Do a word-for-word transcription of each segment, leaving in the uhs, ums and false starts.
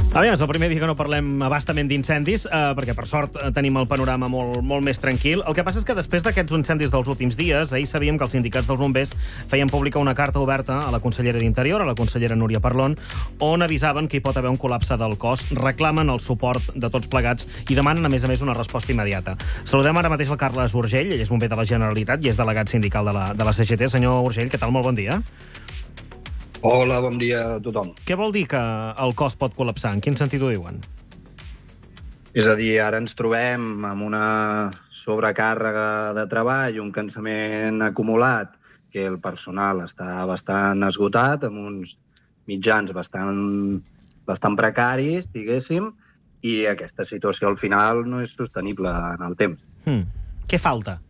Aviam, és el primer dia que no parlem abastament d'incendis, eh, perquè per sort eh, tenim el panorama molt, molt més tranquil. El que passa és que després d'aquests incendis dels últims dies, ahir sabíem que els sindicats dels bombers feien pública una carta oberta a la consellera d'Interior, a la consellera Núria Parlon, on avisaven que hi pot haver un col·lapse del cos, reclamen el suport de tots plegats i demanen, a més a més, una resposta immediata. Saludem ara mateix el Carles Urgell, ell és bomber de la Generalitat i és delegat sindical de la, de la C G T. Senyor Urgell, què tal? Molt bon dia. Hola, bon dia a tothom. Què vol dir que el cos pot col·lapsar? En quin sentit ho diuen? És a dir, ara ens trobem amb una sobrecàrrega de treball, un cansament acumulat, que el personal està bastant esgotat, amb uns mitjans bastant, bastant precaris, diguéssim, i aquesta situació al final no és sostenible en el temps. Hmm. Què falta?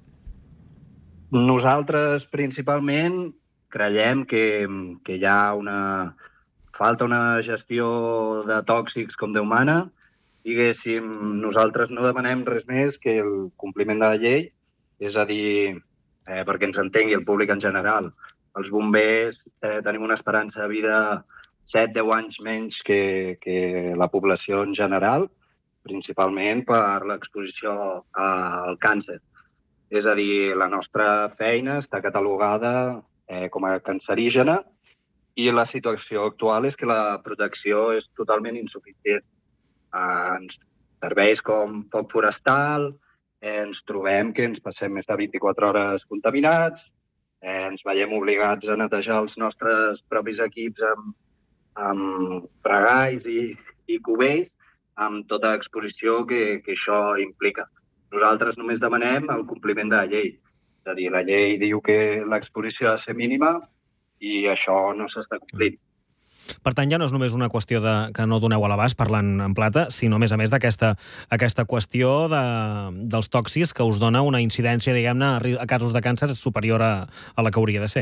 Nosaltres, principalment, creiem que, que hi ha una... falta una gestió de tòxics com Déu mana. Diguéssim, nosaltres no demanem res més que el compliment de la llei, és a dir, eh, perquè ens entengui el públic en general. Els bombers eh, tenim una esperança de vida set a deu anys menys que, que la població en general, principalment per l'exposició al càncer. És a dir, la nostra feina està catalogada eh, com a cancerígena i la situació actual és que la protecció és totalment insuficient. Eh, serveis com foc forestal, eh, ens trobem que ens passem més de vint-i-quatre hores contaminats, eh, ens veiem obligats a netejar els nostres propis equips amb, amb fregalls i, i cubells, amb tota l'exposició que, que això implica. Nosaltres només demanem el compliment de la llei. És a dir, la llei diu que l'exposició ha de ser mínima i això no s'està complint. Per tant, ja no és només una qüestió de, que no doneu a l'abast parlant en plata, sinó, a més a més, d'aquesta aquesta qüestió de, dels tòxics que us dona una incidència, diguem-ne, a casos de càncer superior a, a la que hauria de ser.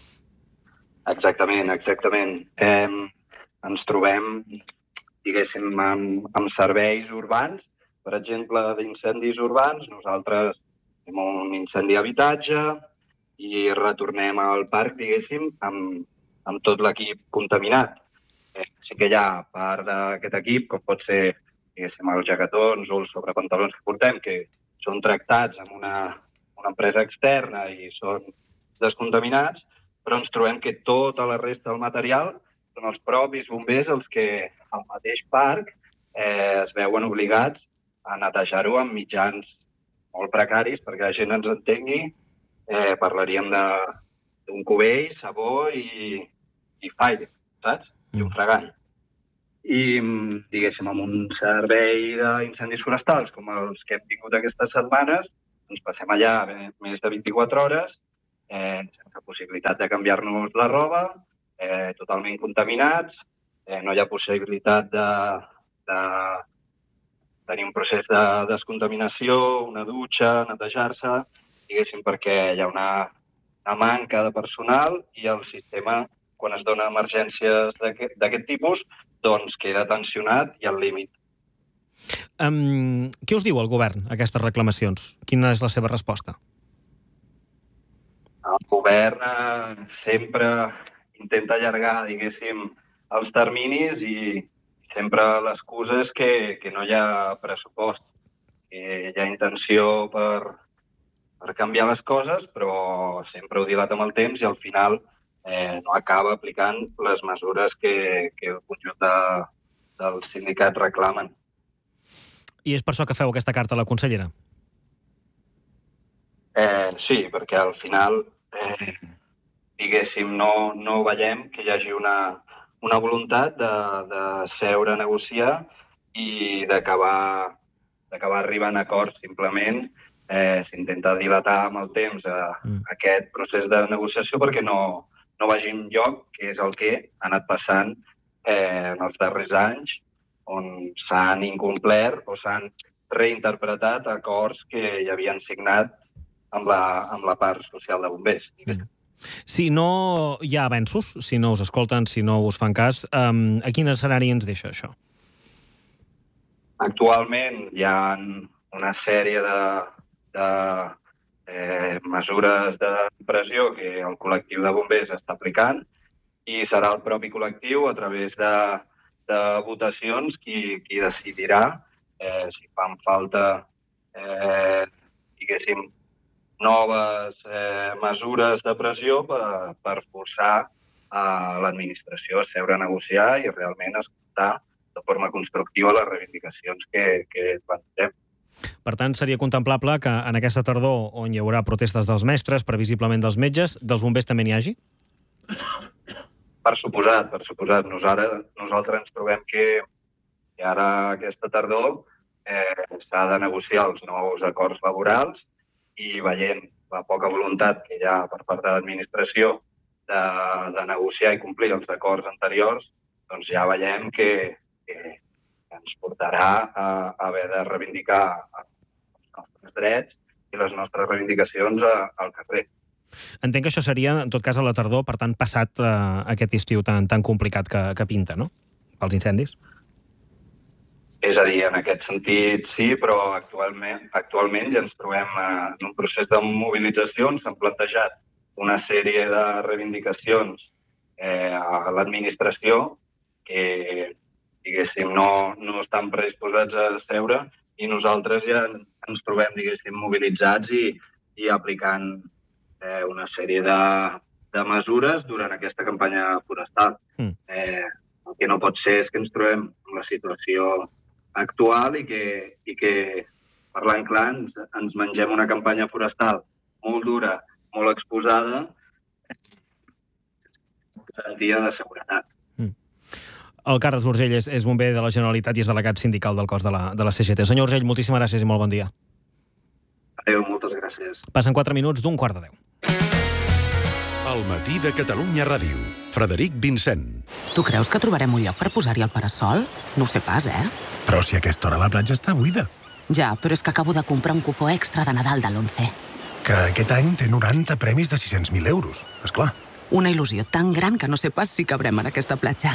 Exactament, exactament. Eh, ens trobem, diguéssim, amb, amb serveis urbans, per exemple, d'incendis urbans. Nosaltres tenim un incendi d'habitatge i retornem al parc, diguéssim, amb, amb tot l'equip contaminat. Eh, sí que hi ha part d'aquest equip, com pot ser, diguéssim, els jaquetons o els sobrepantalons que portem, que són tractats amb una, una empresa externa i són descontaminats, però ens trobem que tota la resta del material són els propis bombers els que al mateix parc eh, es veuen obligats a netejar-ho amb mitjans molt precaris, perquè la gent ens entengui. Eh, parlaríem d'un cubell, sabó i, i fire, saps? I un fregall. I, diguéssim, amb un servei d'incendis forestals, com els que hem tingut aquestes setmanes, ens passem allà més de vint-i-quatre hores, eh, sense possibilitat de canviar-nos la roba, eh, totalment contaminats, eh, no hi ha possibilitat de, de tenir un procés de descontaminació, una dutxa, netejar-se, diguéssim, perquè hi ha una, una manca de personal i el sistema, quan es dona emergències d'aquest tipus, doncs queda tensionat i al límit. Um, què us diu el govern, aquestes reclamacions? Quina és la seva resposta? El govern eh, sempre intenta allargar, diguéssim, els terminis i sempre l'excusa és que, que no hi ha pressupost. Que hi ha intenció per, per canviar les coses, però sempre ho dilata amb el temps i al final eh, no acaba aplicant les mesures que, que el conjunt de, dels sindicats reclamen. I és per això que feu aquesta carta a la consellera? Eh, sí, perquè al final, eh, diguéssim, no, no veiem que hi hagi una, una voluntat de, de seure a negociar i d'acabar d'acabar arribant a acords. Simplement eh, s'intenta dilatar amb el temps eh, mm. aquest procés de negociació perquè no, no vagi enlloc, que és el que ha anat passant eh, en els darrers anys, on s'han incomplert o s'han reinterpretat acords que hi havien signat amb la, amb la part social de bombers. Mm. Si no hi ha avenços, si no us escolten, si no us fan cas, um, a quin escenari ens deixa això? Actualment hi ha una sèrie de, de eh, mesures de pressió que el col·lectiu de bombers està aplicant i serà el propi col·lectiu, a través de, de votacions qui, qui decidirà eh, si fan falta, eh, diguéssim, noves eh, mesures de pressió per, per forçar a l'administració a seure a negociar i realment escoltar de forma constructiva les reivindicacions que, que plantem. Per tant, seria contemplable que en aquesta tardor, on hi haurà protestes dels mestres, previsiblement dels metges, dels bombers també n'hi hagi? Per suposat, per suposat. Nosaltres, nosaltres ens trobem que, que ara aquesta tardor eh, s'ha de negociar els nous acords laborals i veient la poca voluntat que hi ha per part de l'administració de, de negociar i complir els acords anteriors, doncs ja veiem que, que ens portarà a, a haver de reivindicar els nostres drets i les nostres reivindicacions a, al carrer. Entenc que això seria, en tot cas, a la tardor, per tant, passat eh, aquest estiu tan, tan complicat que, que pinta, no?, pels incendis. És a dir, en aquest sentit sí, però actualment, actualment ja ens trobem en un procés de mobilització on s'han plantejat una sèrie de reivindicacions eh, a l'administració que, diguéssim, no, no estan predisposats a seure i nosaltres ja ens trobem, diguéssim, mobilitzats i, i aplicant eh, una sèrie de, de mesures durant aquesta campanya forestal. Mm. Eh, el que no pot ser és que ens trobem en la situació actual i que, i que parlant clar, ens, ens mengem una campanya forestal molt dura, molt exposada, garantia de seguretat. Mm. El Carles Urgell és, és bomber de la Generalitat i és delegat sindical del cos de la, de la C G T. Senyor Urgell, moltíssimes gràcies i molt bon dia. Adéu, moltes gràcies. Passen quatre minuts d'un quart de deu. El matí de Catalunya Ràdio. Frederic Vincent. Tu creus que trobarem un lloc per posar-hi el parasol? No ho sé pas, eh? Però si a aquesta hora la platja està buida. Ja, però és que acabo de comprar un cupó extra de Nadal de l'Once. Que aquest any té noranta premis de sis-cents mil euros, esclar. Una il·lusió tan gran que no sé pas si cabrem en aquesta platja.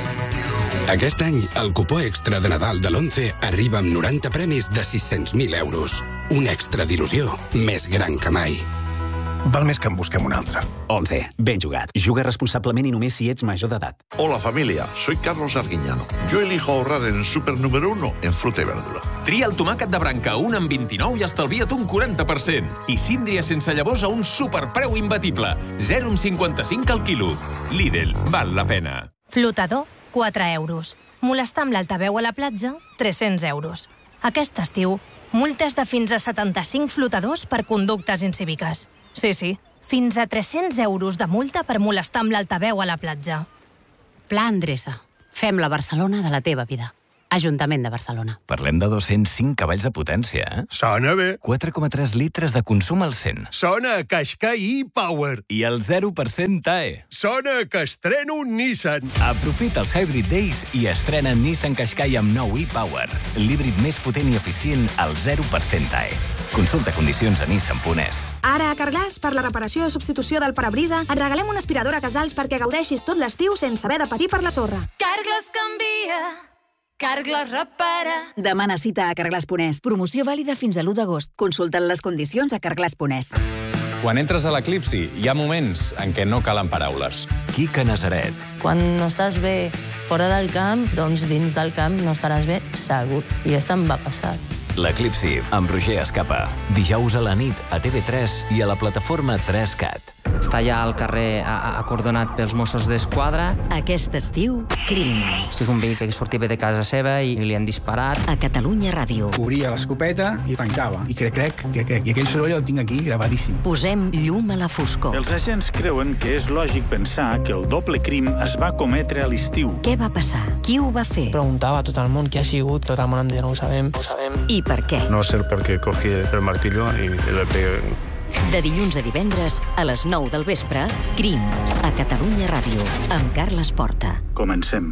Aquest any, el cupó extra de Nadal de l'Once arriba amb noranta premis de sis-cents mil euros. Un extra d'il·lusió més gran que mai. Val més que en busquem un altre. Once, ben jugat. Juga responsablement i només si ets major d'edat. Hola familia, soy Carlos Arguiñano. Yo elijo ahorrar en el súper número uno en fruta y verdura. Tria el tomàquet de branca, un amb vint-i-nou i estalvia't un quaranta per cent. I síndria sense llavors a un superpreu imbatible. zero coma cinquanta-cinc al quilo. Lidl, val la pena. Flotador, quatre euros. Molestar amb l'altaveu a la platja, tres-cents euros. Aquest estiu, multes de fins a setanta-cinc flotadors per conductes incíviques. Sí, sí, fins a tres-cents euros de multa per molestar amb l'altaveu a la platja. Pla Endreça. Fem la Barcelona de la teva vida. Ajuntament de Barcelona. Parlem de dos-cents cinc cavalls de potència, eh? Sona bé. quatre coma tres litres de consum al cent. Sona Qashqai e-Power. I el zero per cent T A E. Sona que estreno un Nissan. Aprofita els Hybrid Days i estrena Nissan Qashqai amb nou e-Power. L'híbrid més potent i eficient al zero per cent T A E. Consulta condicions a nissan punt es. Ara a Carglass, per la reparació o substitució del parabrisa, et regalem una aspiradora Casals perquè gaudeixis tot l'estiu sense haver de patir per la sorra. Carglass canvia, Carglass repara. Demana cita a Carglass punt es. Promoció vàlida fins a l'u d'agost. Consulta les condicions a Carglass punt es. Quan entres a l'eclipsi, hi ha moments en què no calen paraules. Quica Nazaret. Quan no estàs bé fora del camp, doncs dins del camp no estaràs bé segur. I això em va passar. L'Eclipsi, amb Roger Escapa. Dijous a la nit a T V tres i a la plataforma tres cat. Està ja al carrer acordonat pels Mossos d'Esquadra. Aquest estiu, crims. És un veí que sortia de casa seva i li han disparat. A Catalunya Ràdio. Obria l'escopeta i tancava. I crec, crec, crec, crec. I aquell soroll el tinc aquí gravadíssim. Posem llum a la foscor. Els agents creuen que és lògic pensar que el doble crim es va cometre a l'estiu. Què va passar? Qui ho va fer? Preguntava a tot el món qui ha sigut. Tot el món em deia, no ho sabem, no ho sabem. I per què? No sé perquè cogí el martillo i le pegué. De dilluns a divendres, a les nou del vespre, Crims, a Catalunya Ràdio, amb Carles Porta. Comencem.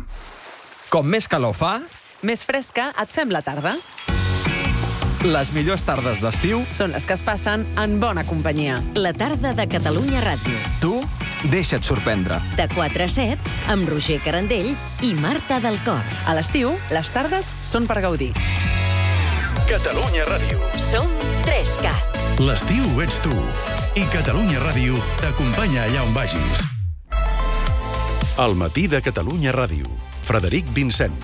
Com més calor fa, més fresca et fem la tarda. Les millors tardes d'estiu són les que es passen en bona companyia. La tarda de Catalunya Ràdio. Tu deixa't sorprendre. De quatre a set, amb Roger Carandell i Marta del Cor. A l'estiu, les tardes són per gaudir. Catalunya Ràdio. Som tres cat. L'estiu ets tu. I Catalunya Ràdio t'acompanya allà on vagis. El matí de Catalunya Ràdio. Frederic Vincent.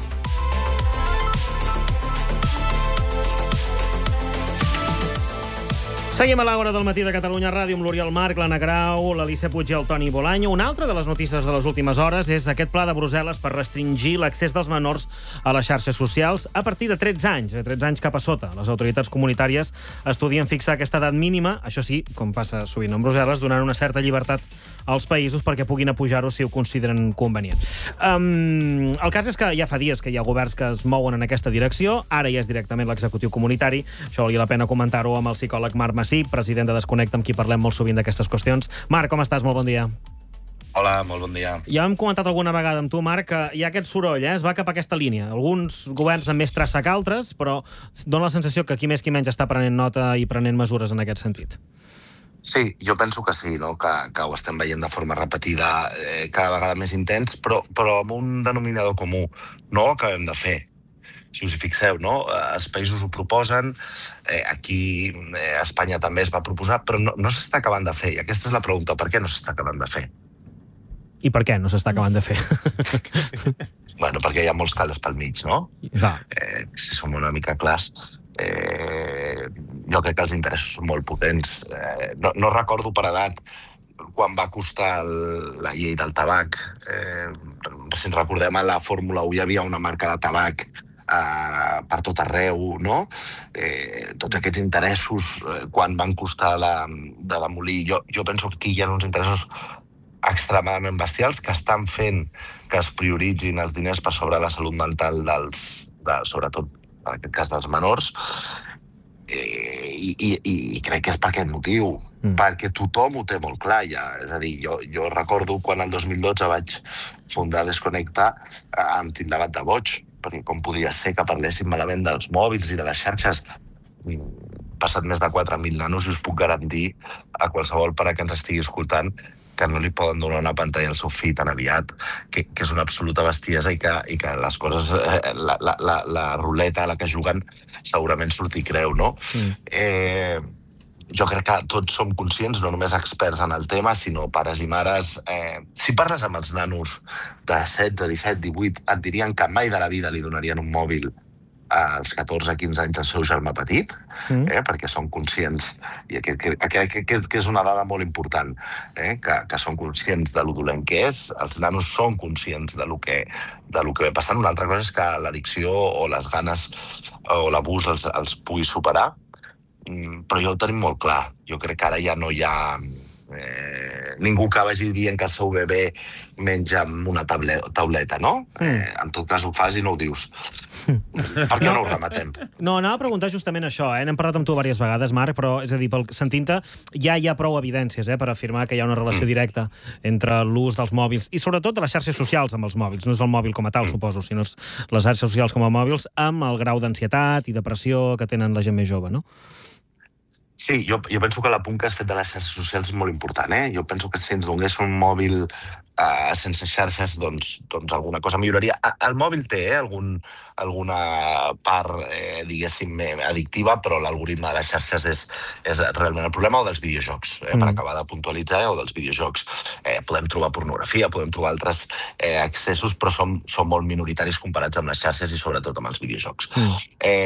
Seguim a l'hora del matí de Catalunya Ràdio amb l'Oriol Marc, l'Anna Grau, l'Alicia Puig i el Toni Bolaño. Una altra de les notícies de les últimes hores és aquest pla de Brussel·les per restringir l'accés dels menors a les xarxes socials a partir de tretze anys, de tretze anys cap a sota. Les autoritats comunitàries estudien fixar aquesta edat mínima, això sí, com passa sovint en Brussel·les, donant una certa llibertat als països perquè puguin apujar-ho si ho consideren convenient. Um, el cas és que ja fa dies que hi ha governs que es mouen en aquesta direcció, ara ja és directament l'executiu comunitari, això valia la pena comentar-ho amb el psicòleg Marc Massí, president de Desconnecta, amb qui parlem molt sovint d'aquestes qüestions. Marc, com estàs? Molt bon dia. Hola, molt bon dia. Ja hem comentat alguna vegada amb tu, Marc, que hi ha aquest soroll, eh? Es va cap a aquesta línia. Alguns governs amb més traça que altres, però dona la sensació que qui més qui menys està prenent nota i prenent mesures en aquest sentit. Sí, jo penso que sí, no? que, que ho estem veient de forma repetida, eh, cada vegada més intens, però, però amb un denominador comú, no ho acabem de fer. Si us hi fixeu, no? Els països ho proposen, eh, aquí eh, a Espanya també es va proposar, però no, no s'està acabant de fer. I aquesta és la pregunta, per què no s'està acabant de fer? I per què no s'està acabant de fer? Bueno, perquè hi ha molts cales pel mig, no? Ja. Eh, si som una mica clars, eh, jo crec que els interessos són molt potents. Eh, no, no recordo per edat quan va costar el, la llei del tabac. Eh, si ens recordem, a la Fórmula u hi havia una marca de tabac Uh, per tot arreu, no? Eh, tots aquests interessos, eh, quan van costar la, de demolir, jo, jo penso que aquí hi ha uns interessos extremadament bestials que estan fent que es prioritzin els diners per sobre la salut mental dels, de, sobretot en aquest cas dels menors, eh, i, i, i crec que és per aquest motiu, mm. perquè tothom ho té molt clar ja. És a dir, jo, jo recordo quan el dos mil dotze vaig fundar Desconnecta, eh, em tindavat de boig, perquè com podia ser que parléssim malament dels mòbils i de les xarxes. Passat més de quatre mil nanos i us puc garantir a qualsevol pare que ens estigui escoltant que no li poden donar una pantalla al seu fill tan aviat, que, que és una absoluta bestiesa i que, i que les coses, eh, la, la, la, la ruleta a la que juguen segurament surti creu, no? Mm. Eh, jo crec que tots som conscients, no només experts en el tema, sinó pares i mares. Eh, si parles amb els nanos de setze, disset, divuit, et dirien que mai de la vida li donarien un mòbil als catorze quinze anys al seu germà petit, mm. eh, perquè són conscients, i aquest, aquest, aquest, que és una dada molt important, eh, que, que són conscients de lo dolent que és, els nanos són conscients de lo que, de lo que ve passant. Una altra cosa és que l'addicció o les ganes o l'abús els, els pugui superar, però jo ho tenim molt clar. Jo crec que ara ja no hi ha eh, ningú que vagi dient que el seu bebè menja amb una table, tauleta, no? Mm. Eh, en tot cas ho fas i no ho dius. Per què no ho rematem? No, anava a preguntar justament això, eh? N'hem parlat amb tu diverses vegades, Marc, però és a dir, pel sentint-te, ja hi ha prou evidències eh, per afirmar que hi ha una relació mm. directa entre l'ús dels mòbils i sobretot de les xarxes socials amb els mòbils. No és el mòbil com a tal, mm. suposo, sinó les xarxes socials com a mòbils amb el grau d'ansietat i depressió que tenen la gent més jove, no? Sí, jo, jo penso que l'apunt que has fet de les xarxes socials és molt important. Eh? Jo penso que si ens donés un mòbil eh, sense xarxes, doncs, doncs alguna cosa milloraria. El mòbil té eh, algun, alguna part, eh, diguéssim, addictiva, però l'algoritme de les xarxes és, és realment el problema, o dels videojocs, eh, mm. per acabar de puntualitzar, eh, o dels videojocs. Eh, podem trobar pornografia, podem trobar altres eh, accessos, però som, som molt minoritaris comparats amb les xarxes i sobretot amb els videojocs. Mm.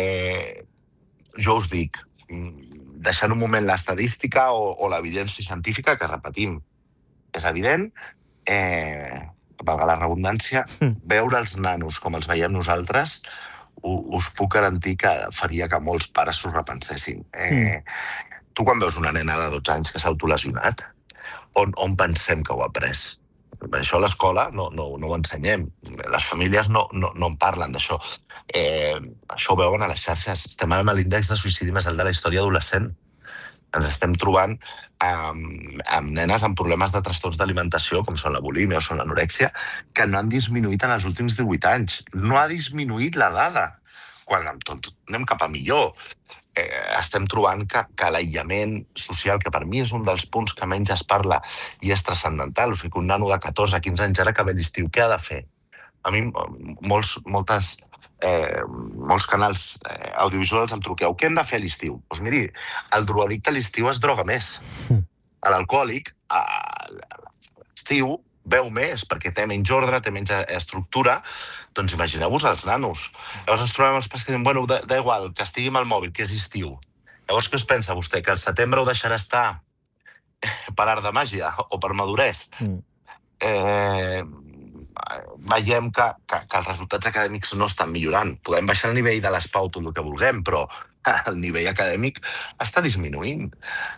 Eh, jo us dic, deixant un moment l'estadística o, o l'evidència científica, que repetim, és evident, eh, valga la redundància, mm. veure els nanos com els veiem nosaltres, us puc garantir que faria que molts pares s'ho repensessin. Eh, mm. Tu quan veus una nena de dotze anys que s'ha autolesionat, on, on pensem que ho ha après? Per això a l'escola no, no, no ho ensenyem. Les famílies no, no, no en parlen d'això. Eh, això ho veuen a les xarxes. Estem amb l'índex de suïcidi més alt de la història adolescent. Ens estem trobant amb, amb nenes amb problemes de trastorns d'alimentació, com són la bulímia o són l'anorèxia, que no han disminuït en els últims divuit anys. No ha disminuït la dada. Quan anem cap a millor, eh, estem trobant que, que l'aïllament social, que per mi és un dels punts que menys es parla i és transcendental, o sigui que un nano de catorze quinze anys ara que ve l'estiu, què ha de fer? A mi molts, moltes, eh, molts canals eh, audiovisuals em truqueu. Què hem de fer a l'estiu? Doncs miri, el drogadicte a l'estiu es droga més. A l'alcohòlic, a l'estiu, veu més, perquè té menys ordre, té menys estructura, doncs imagineu-vos els nanos. Llavors ens trobem els pares que diuen, bueno, da igual, que estigui amb el mòbil, que és estiu. Llavors, què es pensa vostè? Que al setembre ho deixarà estar per art de màgia o per madurez? Mm. Eh, veiem que, que, que els resultats acadèmics no estan millorant. Podem baixar el nivell de l'espau tot el que vulguem, però el nivell acadèmic està disminuint.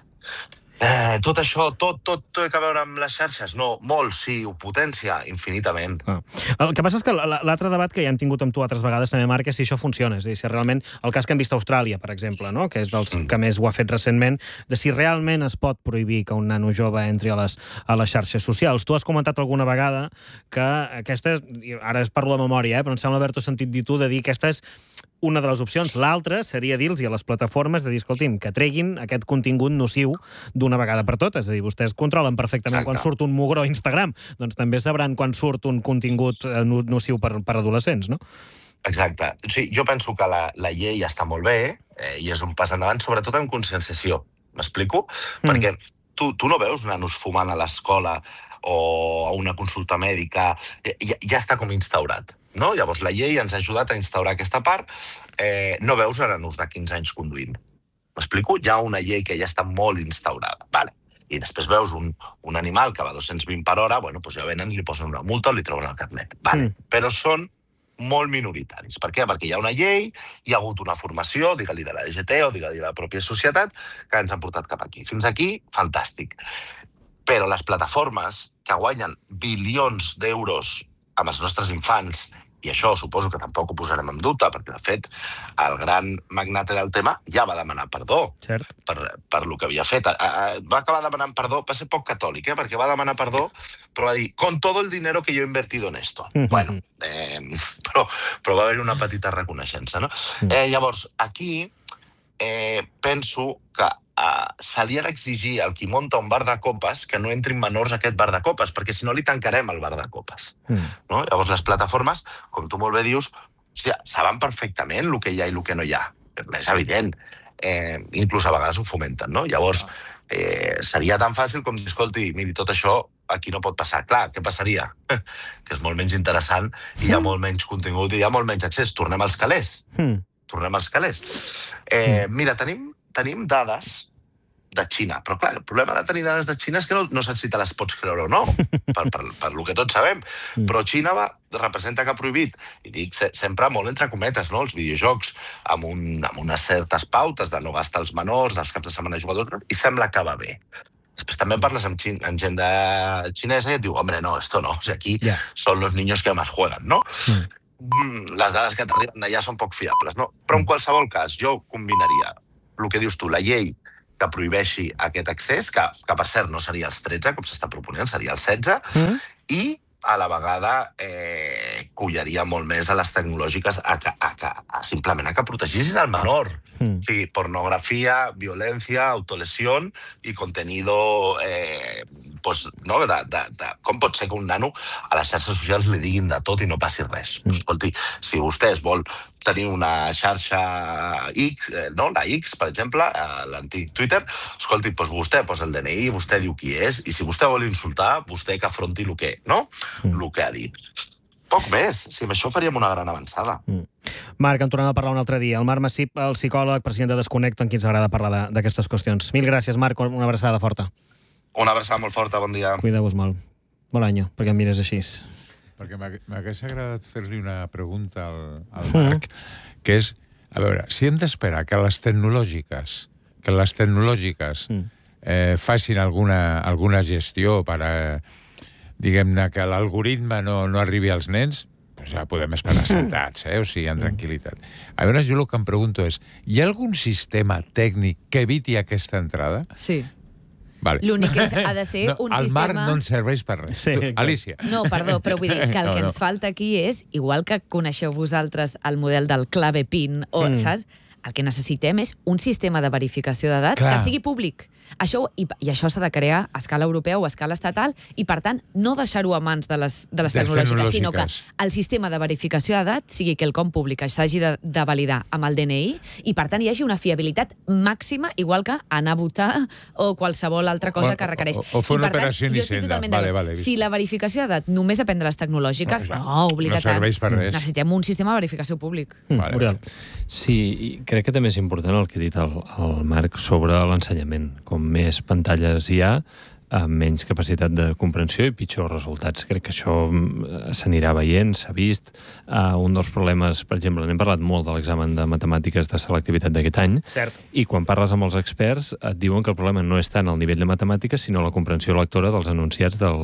Eh, tot això, tot, tot, tot té a veure amb les xarxes? No, molt, sí, ho potència infinitament. Ah. El que passa és que l'altre debat que ja hem tingut amb tu altres vegades també, Marc, és si això funciona, és a dir, si realment el cas que hem vist a Austràlia, per exemple, no? Que és dels mm. que més ho ha fet recentment, de si realment es pot prohibir que un nano jove entri a les, a les xarxes socials. Tu has comentat alguna vegada que aquesta, ara es parlo de memòria, eh, però em sembla haver-t'ho sentit dir tu, de dir que aquesta és una de les opcions. L'altra seria dir-los a les plataformes de dir, escolti'm, que treguin aquest contingut nociu d'una vegada per totes. És a dir, vostès controlen perfectament Exacte. Quan surt un mugró a Instagram, doncs també sabran quan surt un contingut nociu per, per adolescents, no? Exacte. O sigui, jo penso que la, la llei està molt bé eh, i és un pas endavant, sobretot en conscienciació. M'explico? Mm. Perquè tu, tu no veus nanos fumant a l'escola o a una consulta mèdica. Ja, ja està com instaurat. No? Llavors, la llei ens ha ajudat a instaurar aquesta part. Eh, no veus a nanos de quinze anys conduint. M'explico? Hi ha una llei que ja està molt instaurada. Vale. I després veus un, un animal que va a dos-cents vint per hora, bueno, doncs ja venen, li posen una multa o li troben el carnet. Vale. Mm. Però són molt minoritaris. Per què? Perquè hi ha una llei, hi ha hagut una formació, digue-li de la L G T o digue-li de la pròpia societat, que ens han portat cap aquí. Fins aquí, fantàstic. Però les plataformes que guanyen bilions d'euros amb els nostres infants, i això suposo que tampoc ho posarem en dubte, perquè, de fet, el gran magnate del tema ja va demanar perdó Cert. per, per lo que havia fet. Va acabar demanant perdó, va ser poc catòlic, eh? Perquè va demanar perdó, però va dir, con todo el dinero que yo he invertido en esto. Mm-hmm. Bueno, eh, però, però va haver una petita reconeixença, no? Mm. Eh, llavors, aquí eh, penso que Uh, se li ha d'exigir al qui munta un bar de copes que no entrin menors a aquest bar de copes, perquè si no li tancarem el bar de copes. Mm. No? Llavors les plataformes, com tu molt bé dius, hòstia, saben perfectament el que hi ha i el que no hi ha. És evident. Eh, inclús a vegades ho fomenten, no? Llavors, eh, seria tan fàcil com dir, escolti, miri, tot això aquí no pot passar. Clar, què passaria? Que és molt menys interessant i hi ha molt menys contingut i hi ha molt menys accés. Tornem als calés. Mm. Tornem als calés. Eh, mm. Mira, tenim tenim dades de Xina, però clar, el problema de tenir dades de Xina és que no, no saps si te les pots creure o no, per, per, per lo que tots sabem. Mm. Però Xina va, representa que ha prohibit, i dic sempre molt entre cometes, no? Els videojocs amb, un, amb unes certes pautes de no gastar els menors, dels caps de setmana jugadors, i sembla que va bé. Després també parles amb, xin, amb gent de xinesa i et diu, hombre, no, esto no, o sigui, aquí yeah. son los niños que más juegan, no? Mm. Les dades que t'arriben d'allà són poc fiables, no? Però en qualsevol cas, jo combinaria el que dius tu, la llei que prohibeixi aquest accés, que, que per cert no seria els tretze, com s'està proponent, seria els setze, mm. i a la vegada eh, collaria molt més a les tecnològiques a, a, a, a simplement a que protegissin el menor. Mm. O sigui, pornografia, violència, autolesión i contenido eh, pues, no, de, de, de com pot ser que un nano a les xarxes socials li diguin de tot i no passi res. Mm. Escolti, si vostè vol tenir una xarxa X, eh, no? La X, per exemple, eh, l'antic Twitter, escolti, doncs vostè posa el D N I, vostè diu qui és, i si vostè vol insultar, vostè que afronti el que, no? Mm. el que ha dit. Poc més, si amb això faríem una gran avançada. Mm. Marc, en tornem a parlar un altre dia. El Marc Massip, el psicòleg, president de Desconnect, amb qui ens agrada parlar d'aquestes qüestions. Mil gràcies, Marc, una abraçada forta. Una abraçada molt forta, bon dia. Cuida-vos molt. Bon any, perquè em mires així. Perquè m'hagués agradat fer-li una pregunta al, al Marc, mm. que és, a veure, si hem d'esperar que les tecnològiques, que les tecnològiques mm. eh, facin alguna, alguna gestió per a, diguem-ne, que l'algoritme no, no arribi als nens, pues ja podem esperar sentats, eh? O sigui, en tranquil·litat. A veure, jo el que em pregunto és, hi ha algun sistema tècnic que eviti aquesta entrada? Sí. Vale. L'únic que ha de ser no, un el sistema... El Marc no ens serveix per res. Sí, tu, Alicia. No, perdó, però vull dir que el que no, no. ens falta aquí és, igual que coneixeu vosaltres el model del clave PIN, o, mm. saps? el que necessitem és un sistema de verificació d'edat que sigui públic. Això, i, i això s'ha de crear a escala europea o a escala estatal i, per tant, no deixar-ho a mans de les, de les tecnològiques, sinó que el sistema de verificació d'edat sigui quelcom públic, s'hagi de, de validar amb el D N I i, per tant, hi hagi una fiabilitat màxima, igual que anar a votar o qualsevol altra cosa que requereix. O, o fer una operació en Hisenda. Vale, vale, si la verificació d'edat només depèn de les tecnològiques, no, no obliga tant. No serveix per res. Necessitem un sistema de verificació públic. Mm, vale, Oriol. Sí, i crec que també és important el que ha dit el, el Marc sobre l'ensenyament. Com més pantalles hi ha, amb menys capacitat de comprensió i pitjors resultats. Crec que això s'anirà veient, s'ha vist. Uh, un dels problemes, per exemple, n'hem parlat molt de l'examen de matemàtiques de selectivitat d'aquest any, Cert. I quan parles amb els experts et diuen que el problema no és tant el nivell de matemàtiques, sinó la comprensió lectora dels enunciats de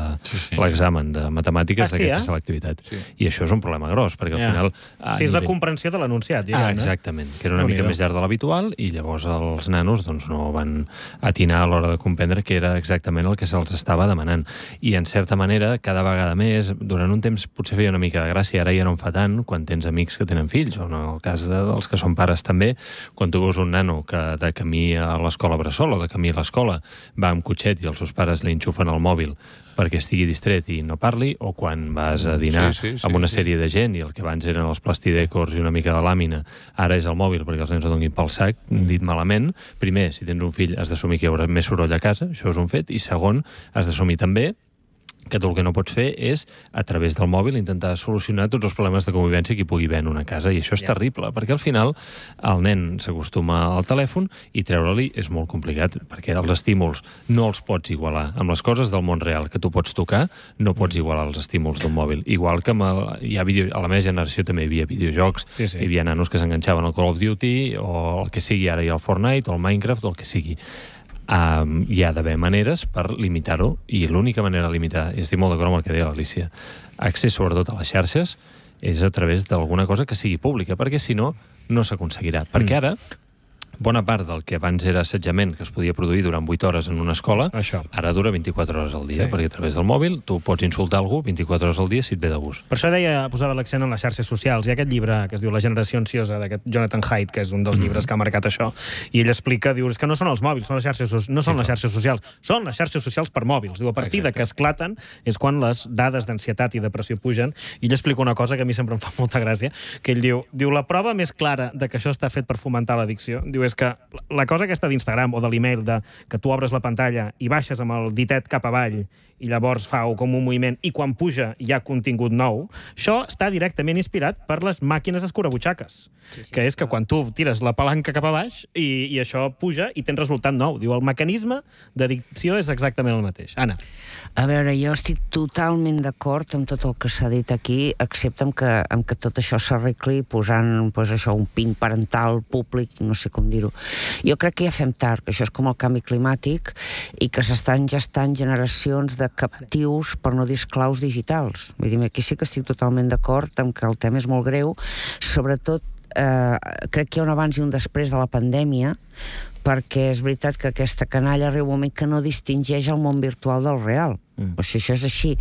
l'examen de matemàtiques ah, sí, d'aquesta eh? selectivitat. Sí. I això és un problema gros, perquè al ja. final... O sigui, és la comprensió de l'enunciat, diguem, ah, exactament, que era una mica més llarg de l'habitual, i llavors els nanos doncs, no van atinar a l'hora de comprendre que era exactament el que se'ls estava demanant. I, en certa manera, cada vegada més, durant un temps potser feia una mica de gràcia, ara ja no en fa tant, quan tens amics que tenen fills, o en el cas de, dels que són pares també, quan tu veus un nano que de camí a l'escola bressol o de camí a l'escola va amb cotxet i els seus pares li enxufen el mòbil perquè estigui distret i no parli, o quan vas a dinar sí, sí, sí, amb una sí. sèrie de gent i el que abans eren els plastidècors i una mica de làmina, ara és el mòbil perquè els nens no donin pel sac, dit malament. Primer, si tens un fill, has d'assumir que hi haurà més soroll a casa, això és un fet, i segon, has d'assumir també que tu el que no pots fer és, a través del mòbil, intentar solucionar tots els problemes de convivència que hi pugui haver en una casa, i això és yeah. terrible, perquè al final el nen s'acostuma al telèfon i treure-li és molt complicat, perquè els estímuls no els pots igualar. Amb les coses del món real que tu pots tocar, no pots igualar els estímuls d'un mòbil. Igual que amb el, hi ha video, a la meva generació també hi havia videojocs, sí, sí. hi havia nanos que s'enganxaven al Call of Duty, o el que sigui, ara hi ha el Fortnite, o el Minecraft, o el que sigui. Um, hi ha d'haver maneres per limitar-ho, i l'única manera de limitar, i estic molt d'acord amb el que deia l'Alícia, accés sobretot a les xarxes és a través d'alguna cosa que sigui pública, perquè si no, no s'aconseguirà. Perquè ara, bona part del que abans era assetjament, que es podia produir durant vuit hores en una escola, Això. ara dura vint-i-quatre hores al dia, sí. perquè a través del mòbil tu pots insultar algú vint-i-quatre hores al dia si et ve de gust. Per això deia, posava l'accent en les xarxes socials. Hi ha aquest llibre que es diu La generació ansiosa, d'aquest Jonathan Haidt, que és un dels llibres que ha marcat això, i ell explica, diu, és que no són els mòbils, són les xarxes, no són les xarxes socials, són les xarxes socials per mòbils. Diu, a partir de que esclaten és quan les dades d'ansietat i depressió pugen, i ell explica una cosa que a mi sempre em fa molta gràcia, que ell diu, diu la prova més clara de que això està fet per fomentar l'addicció, diu, és que la cosa aquesta d'Instagram o de l'email, de que tu obres la pantalla i baixes amb el ditet cap avall i llavors fa com un moviment i quan puja hi ha contingut nou, això està directament inspirat per les màquines escurabutxaques, sí, sí, que és que quan tu tires la palanca cap a baix i, i això puja i tens resultat nou. Diu, el mecanisme d'addicció és exactament el mateix. Anna. A veure, jo estic totalment d'acord amb tot el que s'ha dit aquí, excepte amb que, amb que tot això s'arregli posant pues, això, un pin parental públic, no sé com dir-ho. Jo crec que ja fem tard, que això és com el canvi climàtic i que s'estan gestant generacions de captius, per no dir esclaus digitals. Vull dir, aquí sí que estic totalment d'acord amb que el tema és molt greu, sobretot eh, crec que hi ha un abans i un després de la pandèmia, perquè és veritat que aquesta canalla arriba un moment que no distingeix el món virtual del real. Mm. O sigui, això és així.